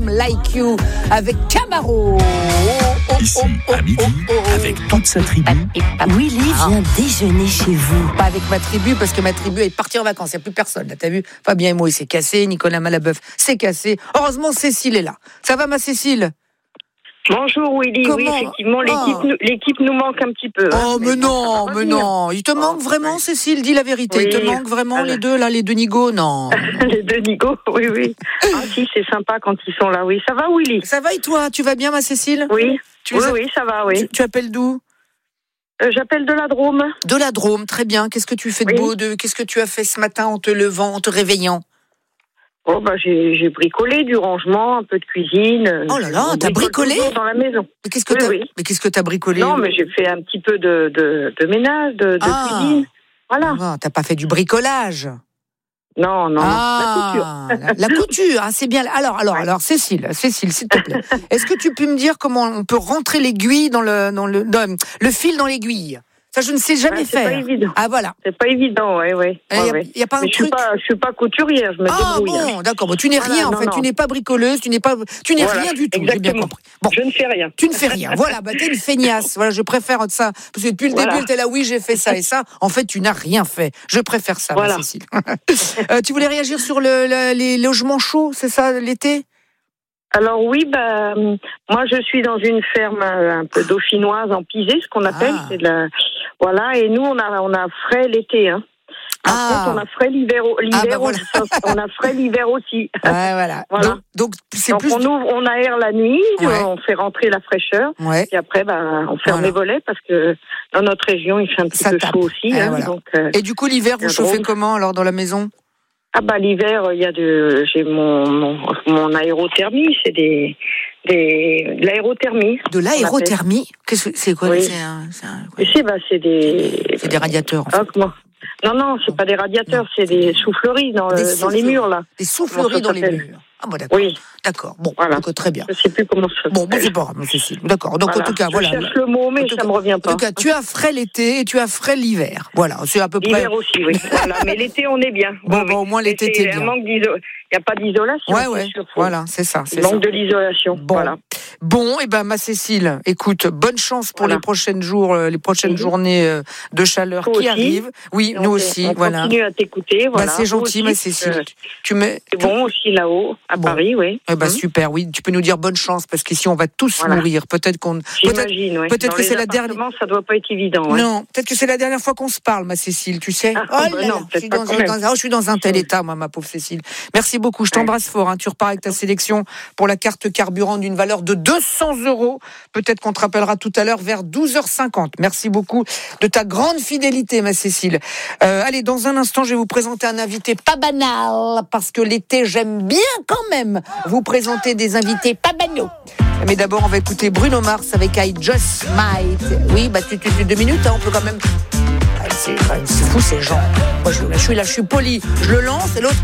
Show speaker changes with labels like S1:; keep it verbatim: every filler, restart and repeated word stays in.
S1: Some Like You avec Camaro. Oh, oh,
S2: Ici,
S1: oh, oh,
S2: à midi,
S1: oh, oh.
S2: avec toute sa tribu.
S3: Willy vient déjeuner chez vous.
S1: Pas avec ma tribu, parce que ma tribu est partie en vacances. Il n'y a plus personne. Là, t'as vu, Fabien et moi, il s'est cassé. Nicolas Malabeuf s'est cassé. Heureusement, Cécile est là. Ça va, ma Cécile?
S4: Bonjour Willy,
S1: Comment
S4: oui effectivement l'équipe,
S1: oh.
S4: nous, l'équipe nous manque un petit peu.
S1: Oh
S4: hein,
S1: mais, mais non, mais non, il te manque
S4: oh,
S1: vraiment
S4: oui.
S1: Cécile, dis la vérité,
S4: oui.
S1: il te manque vraiment
S4: Alors...
S1: les deux là, les deux nigauds, non.
S4: Les deux nigauds, oui oui. Ah si, c'est sympa quand ils sont là, oui. Ça va Willy?
S1: Ça va et toi, tu vas bien ma Cécile?
S4: Oui,
S1: tu
S4: oui,
S1: a...
S4: oui, ça va, oui.
S1: Tu, tu appelles d'où?
S4: euh, J'appelle de la Drôme.
S1: De la Drôme, très bien, qu'est-ce que tu fais de
S4: oui.
S1: beau de... Qu'est-ce que tu as fait ce matin en te levant, en te réveillant?
S4: Oh bah j'ai, j'ai bricolé du rangement, un peu de cuisine.
S1: Oh là là,
S4: On
S1: t'as bricolé
S4: dans la maison.
S1: Mais qu'est-ce que
S4: oui,
S1: t'as
S4: oui.
S1: Mais qu'est-ce que t'as bricolé?
S4: Non, mais j'ai fait un petit peu de, de, de ménage, de, de
S1: ah.
S4: cuisine. Voilà.
S1: Non, t'as pas fait du bricolage?
S4: Non, non,
S1: ah,
S4: la couture.
S1: La, la couture, ah, c'est bien. Alors, alors, ouais. alors, Cécile, Cécile, s'il te plaît, est-ce que tu peux me dire comment on peut rentrer l'aiguille dans le, dans le, dans, le fil dans l'aiguille? Ça, je ne sais jamais
S4: ouais, c'est
S1: faire.
S4: C'est pas évident.
S1: Ah, voilà.
S4: C'est pas évident, oui, oui.
S1: Il n'y a,
S4: ouais.
S1: y a pas un
S4: Mais
S1: truc.
S4: Je suis pas, je suis pas couturière, je me
S1: ah,
S4: débrouille.
S1: Ah bon, d'accord. Bon, tu n'es
S4: voilà,
S1: rien,
S4: non,
S1: en fait.
S4: non.
S1: Tu n'es pas bricoleuse, tu n'es pas, tu n'es
S4: voilà,
S1: rien du tout.
S4: Exactement.
S1: J'ai bien compris. Bon.
S4: Je ne fais rien.
S1: Tu ne fais rien. Voilà, bah, t'es une feignasse. Voilà, je préfère ça. Parce que depuis le voilà. début, t'es là, oui, j'ai fait ça et ça. En fait, tu n'as rien fait. Je préfère ça, voilà. Cécile. euh, tu voulais réagir sur le, le, les logements chauds, c'est ça, l'été?
S4: Alors oui, bah, moi je suis dans une ferme un peu dauphinoise en pisé, ce qu'on appelle, ah. c'est de la, voilà, et nous on a on a frais l'été, hein. Par ah. contre, on a frais l'hiver, l'hiver ah bah voilà. on a frais l'hiver aussi.
S1: Ouais, voilà.
S4: voilà.
S1: Donc, donc c'est
S4: donc
S1: plus.
S4: On ouvre, on aère la nuit, ouais. on fait rentrer la fraîcheur, ouais. et après, bah, on ferme voilà. les volets parce que dans notre région, il fait un petit Ça peu tape. chaud aussi.
S1: Eh,
S4: hein,
S1: voilà.
S4: donc, euh,
S1: et du coup, l'hiver, vous chauffez comment alors dans la maison?
S4: Ah bah l'hiver, il y a de, j'ai mon mon, mon aérothermie, c'est des, des de l'aérothermie.
S1: De l'aérothermie? Qu'est-ce que c'est quoi?
S4: Oui.
S1: C'est un, c'est un,
S4: quoi. C'est bah c'est des.
S1: C'est des radiateurs. En fait.
S4: Ah, comment Non non, c'est pas des radiateurs, non. c'est des souffleries dans le, souffleries. dans les murs là.
S1: Des souffleries dans les murs. Ah bon d'accord.
S4: Oui.
S1: D'accord. Bon,
S4: voilà.
S1: donc, très bien.
S4: Je sais plus comment ça.
S1: Bon, bon c'est pas grave, Cécile. D'accord. Donc voilà. en tout cas,
S4: je
S1: voilà.
S4: Je cherche le mot, mais ça
S1: cas,
S4: me revient pas.
S1: En tout cas, tu as frais l'été et tu as frais l'hiver. Voilà, c'est à peu près.
S4: L'hiver aussi, oui. Voilà, mais l'été on est bien.
S1: Bon,
S4: oui,
S1: bon au moins l'été t'es bien.
S4: Manque d'iso... Il n'y a pas d'isolation.
S1: Ouais, ouais. Voilà, c'est ça. C'est
S4: Il
S1: ça.
S4: manque de l'isolation.
S1: Bon.
S4: Voilà.
S1: Bon, et eh ben ma Cécile, écoute, bonne chance pour voilà. les prochaines jours, les prochaines mmh. journées de chaleur
S4: Toi
S1: qui
S4: aussi.
S1: arrivent. Oui,
S4: Donc,
S1: nous aussi.
S4: On
S1: voilà.
S4: continue à t'écouter. Voilà.
S1: Bah, c'est gentil,
S4: aussi,
S1: ma Cécile. Euh,
S4: tu mets. C'est bon aussi là-haut, à
S1: bon.
S4: Paris, oui.
S1: Eh ben
S4: mmh.
S1: super, oui. Tu peux nous dire bonne chance parce qu'ici on va tous
S4: voilà.
S1: mourir. Peut-être qu'on.
S4: J'imagine,
S1: peut-être,
S4: oui.
S1: peut-être
S4: Dans
S1: que
S4: les
S1: c'est la dernière.
S4: Ça doit pas être évident. Ouais.
S1: Non, peut-être que c'est la dernière fois qu'on se parle, ma Cécile. Tu sais.
S4: Ah,
S1: oh là
S4: bah
S1: là,
S4: non,
S1: je suis dans,
S4: dans,
S1: oh, je suis dans un tel état, moi, ma pauvre Cécile. Merci beaucoup. Je t'embrasse ouais. fort. Hein. Tu repars avec ta sélection pour la carte carburant d'une valeur de deux cents euros. Peut-être qu'on te rappellera tout à l'heure vers douze heures cinquante. Merci beaucoup de ta grande fidélité, ma Cécile. Euh, allez, dans un instant, je vais vous présenter un invité pas banal, parce que l'été, j'aime bien quand même vous présenter des invités pas banaux. Mais d'abord, on va écouter Bruno Mars avec I Just Might. Oui, bah, tu, tu, tu deux minutes, hein, on peut quand même... C'est, c'est fou, ces gens. Moi, je, je suis là, je suis poli. Je le lance et l'autre...